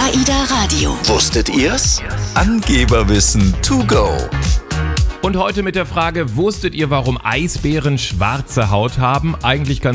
AIDA Radio. Wusstet ihr's? Angeberwissen to go. Und heute mit der Frage, wusstet ihr, warum Eisbären schwarze Haut haben? Eigentlich ganz